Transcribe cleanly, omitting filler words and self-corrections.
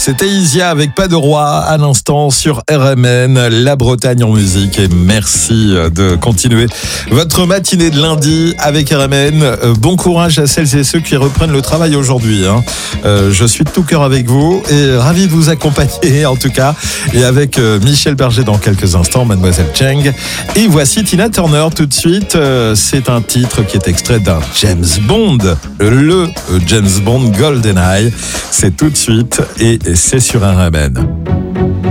C'était Isia avec Pas de roi à l'instant sur RMN, la Bretagne en musique. Et merci de continuer votre matinée de lundi avec RMN. Bon courage à celles et ceux qui reprennent le travail aujourd'hui. Je suis de tout cœur avec vous et ravi de vous accompagner en tout cas. Et avec Michel Berger dans quelques instants, Mademoiselle Cheng. Et voici Tina Turner tout de suite. C'est un titre qui est extrait d'un James Bond, le James Bond GoldenEye. C'est tout de suite et c'est sur RMN.